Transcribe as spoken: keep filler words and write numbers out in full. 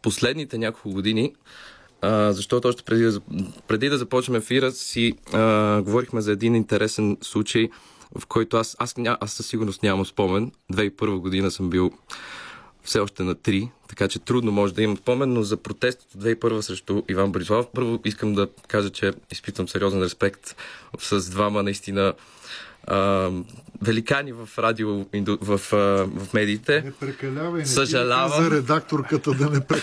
последните няколко години, а, защото още преди да, преди да започнем ефира си а, говорихме за един интересен случай, в който аз, аз, аз, аз със сигурност нямам спомен. две хиляди и първа година съм бил все още на три, така че трудно може да имам спомен, но за протестът от две хиляди и първа срещу Иван Бориславов, първо искам да кажа, че изпитвам сериозен респект с двама наистина а, великани в радио, в, в, в медиите. Не прекалявай, не Съжалявам. За редакторката да не прекалявай.